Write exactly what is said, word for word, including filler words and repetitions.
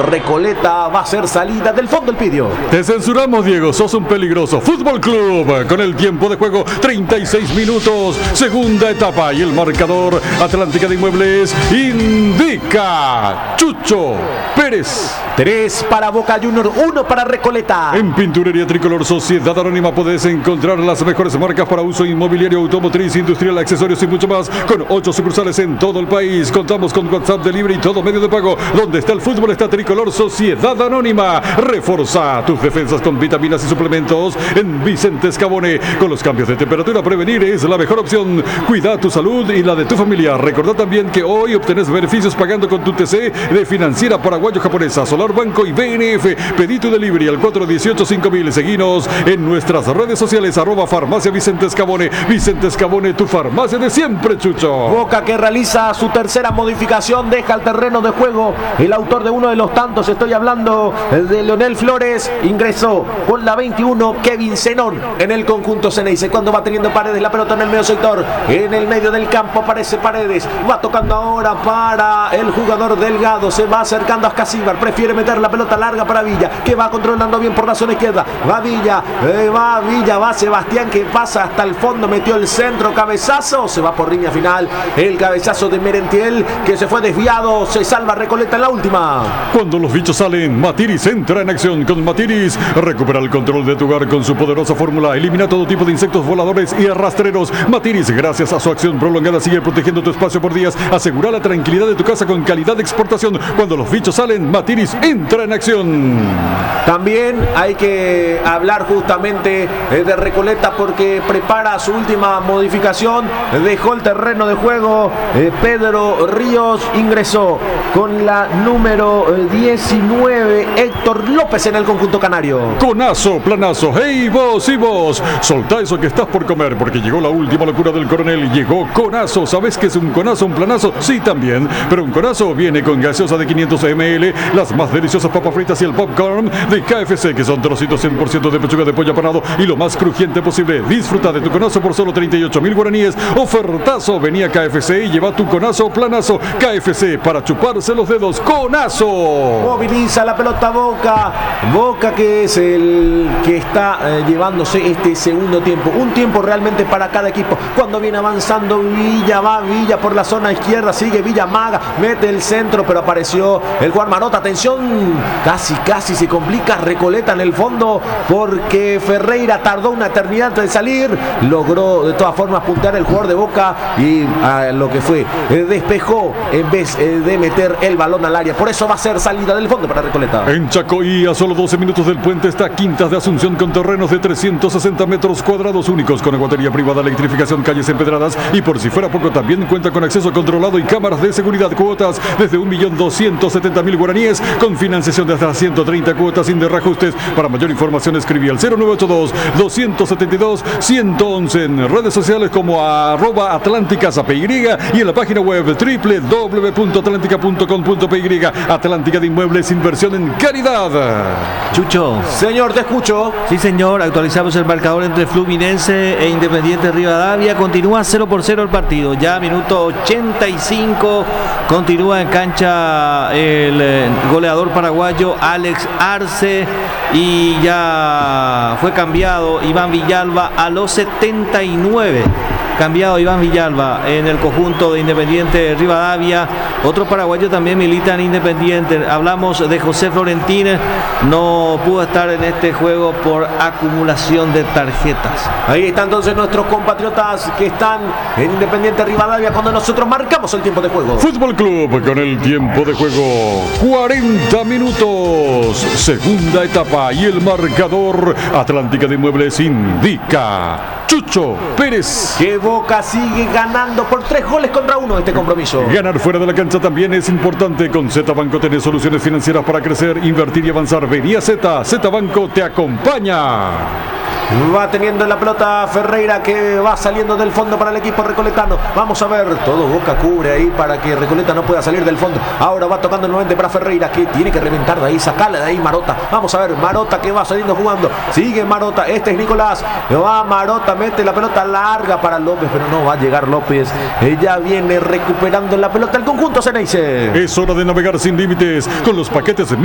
Recoleta va a ser salida del fondo del pidio. Te censuramos, Diego, sos un peligroso. Fútbol Club, con el tiempo de juego, treinta y seis minutos, segunda etapa, y el marcador, Atlántica de Inmuebles indica Chucho Pérez. Tres para Boca Juniors, uno para Recoleta. En Pinturería Tricolor Sociedad Anónima podés encontrar las mejores marcas para uso inmobiliario, automotriz, industrial, accesorios y mucho más, con ocho sucursales en todo el país. Contamos con WhatsApp, delivery y todo medio de pago. Donde está el fútbol está Tricolor Sociedad Anónima. Reforza tus defensas con vitaminas y suplementos en Vicente Escabone. Con los cambios de temperatura, prevenir es la mejor opción. Cuida tu salud y la de tu familia. Recordá también que hoy obtenés beneficios pagando con tu T C de Financiera Paraguayo-Japonesa, Solar Banco y B N F. Pedí tu delivery al cuatro uno ocho cinco mil. Seguinos en nuestras redes sociales, arroba Farmacia Vicente Escabone. Vicente Escabone, tu farmacia de siempre, Chucho. Boca, que realiza su tercera modificación, deja el terreno de juego el autor de uno de los tantos, estoy hablando de Leonel Flores. Ingresó con la veintiuno Kevin Zenón en el conjunto Ceneice. Cuando va teniendo Paredes la pelota en el medio sector, en el medio del campo aparece Paredes, va tocando ahora para el jugador Delgado, se va acercando a Casíbar, prefiere meter la pelota larga para Villa, que va controlando bien por la zona izquierda. Va Villa, eh, va Villa, va Sebastián, que pasa hasta el fondo, metió el centro, cabezazo, se va por línea final, el cabezazo de Merentiel, que se fue desviado, se salva Recoleta en la última. Cuando los bichos salen, Matiris entra en acción. Con Matiris, recupera el control de tu hogar con su poderosa fórmula, elimina todo tipo de insectos voladores y arrastreros. Matiris, gracias a su acción prolongada, sigue protegiendo tu espacio por días. Asegura la tranquilidad de tu casa con calidad de exportación. Cuando los bichos salen, Matiris entra en acción. También hay que hablar justamente de Recoleta, porque prepara su última modificación. Dejó el terreno de juego eh, Pedro Ríos, ingresó con la número diecinueve Héctor López en el conjunto canario. Conazo, planazo, hey vos y vos, soltá eso que estás por comer, porque llegó la última locura del coronel. Llegó Conazo. ¿Sabes qué es un conazo, un planazo? Sí, también, pero un conazo viene con gaseosa de quinientos mililitros, las más deliciosas papas fritas y el popcorn de K F C, que son trocitos cien por ciento de pechuga de pollo apanado y lo más crujiente posible. Disfruta de tu conazo por solo treinta y ocho mil guaraníes. Ofertazo, venía K F C y lleva tu conazo, planazo. K F C, para chuparse los dedos. Conazo. Moviliza la pelota Boca. Boca, que es el que está eh, llevándose este segundo tiempo. Un tiempo realmente para cada equipo. Cuando viene avanzando Villa, va Villa por la zona izquierda, sigue Villa, Maga, mete el centro, pero apareció el Juan Marota. Atención, casi, casi se complica Recoleta en el fondo, porque Ferreira tardó una eternidad antes de salir. Logró de todas formas puntear el jugador de Boca y a lo que fue, eh, despejó en vez eh, de meter el balón al área. Por eso va a ser salida del fondo para Recoleta. En Chacoí, a solo doce minutos del puente, está Quintas de Asunción, con terrenos de trescientos sesenta metros cuadrados únicos, con aguatería privada, electrificación, calles empedradas, y por si fuera poco, también cuenta con acceso controlado y cámaras de seguridad. Cuotas desde un millón doscientos setenta mil guaraníes, con financiación de hasta ciento treinta cuotas sin reajustes. Para mayor información escribí al cero nueve ocho dos, dos siete dos, uno uno uno en redes sociales como arroba Atlánticas A P Y, y en la página web doble u doble u doble u punto atlántica punto com punto pe y. Atlántica de Inmuebles, inversión en calidad. Chucho. Señor, te escucho. Sí, señor, actualizamos el marcador entre Fluminense e Independiente Rivadavia. Continúa cero por cero el partido. Ya minuto ochenta y cinco. Continúa en cancha el eh, goleador paraguayo Alex Arce, y ya fue cambiado Iván Villalba a los setenta y nueve. Cambiado Iván Villalba en el conjunto de Independiente Rivadavia. Otro paraguayo también milita en Independiente. Hablamos de José Florentín. No pudo estar en este juego por acumulación de tarjetas. Ahí están entonces nuestros compatriotas que están en Independiente Rivadavia cuando nosotros marcamos el tiempo de juego. Fútbol Club, con el tiempo de juego, cuarenta minutos, segunda etapa, y el marcador, Atlántica de Inmuebles indica Chucho Pérez. Que Boca sigue ganando por tres goles contra uno este compromiso. Ganar fuera de la cancha también es importante. Con Z Banco tenés soluciones financieras para crecer, invertir y avanzar. Vení a Z, Z Banco te acompaña. Va teniendo la pelota Ferreira, que va saliendo del fondo para el equipo recoletano. Vamos a ver, todo Boca cubre ahí para que Recoleta no pueda salir del fondo. Ahora va tocando nuevamente para Ferreira, que tiene que reventar de ahí, sacarle de ahí Marota. Vamos a ver, Marota, que va saliendo jugando. Sigue Marota, este es Nicolás. Va Marota, mete la pelota larga para López, pero no va a llegar López. Ella viene recuperando la pelota el conjunto Ceneice. Es hora de navegar sin límites con los paquetes